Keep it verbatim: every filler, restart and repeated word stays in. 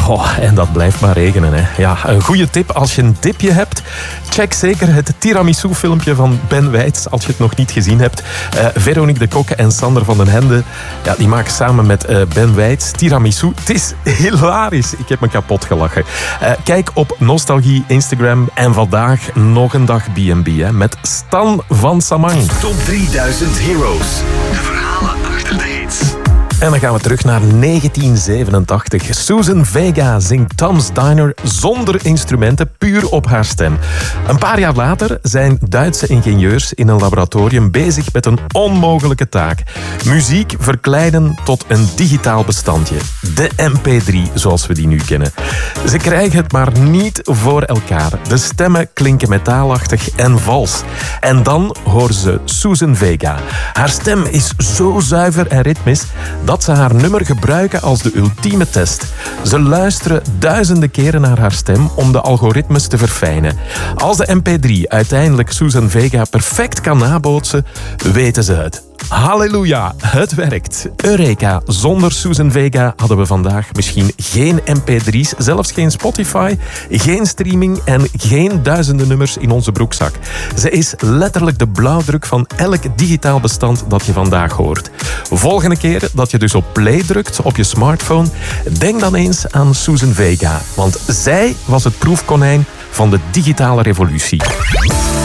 Oh, en dat blijft maar regenen, hè. Ja, een goede tip als je een dipje hebt. Check zeker het tiramisu-filmpje van Ben Weitz als je het nog niet gezien hebt. Uh, Veronique de Kokke en Sander van den Hende, ja, die maken samen met uh, Ben Weitz tiramisu. Het is hilarisch. Ik heb me kapot gelachen. Uh, kijk op Nostalgie, Instagram en vandaag nog een dag B en B hè, met Stan van Samang. Top drieduizend Heroes. De verhalen achter de hits. En dan gaan we terug naar negentien zevenentachtig. Susan Vega zingt Tom's Diner zonder instrumenten, puur op haar stem. Een paar jaar later zijn Duitse ingenieurs in een laboratorium bezig met een onmogelijke taak. Muziek verkleinen tot een digitaal bestandje. De M P drie, zoals we die nu kennen. Ze krijgen het maar niet voor elkaar. De stemmen klinken metaalachtig en vals. En dan horen ze Susan Vega. Haar stem is zo zuiver en ritmisch dat ze haar nummer gebruiken als de ultieme test. Ze luisteren duizenden keren naar haar stem om de algoritmes te verfijnen. Als de M P drie uiteindelijk Susan Vega perfect kan nabootsen, weten ze het. Halleluja, het werkt. Eureka, zonder Susan Vega hadden we vandaag misschien geen M P drie's, zelfs geen Spotify, geen streaming en geen duizenden nummers in onze broekzak. Ze is letterlijk de blauwdruk van elk digitaal bestand dat je vandaag hoort. Volgende keer dat je dus op play drukt op je smartphone, denk dan eens aan Susan Vega, want zij was het proefkonijn van de digitale revolutie.